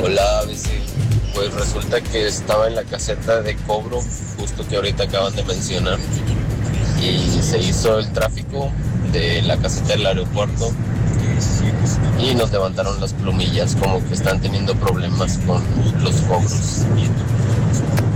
Hola, ABC. Pues resulta que estaba en la caseta de cobro, justo que ahorita acaban de mencionar, y se hizo el tráfico de la caseta del aeropuerto y nos levantaron las plumillas, como que están teniendo problemas con los cobros.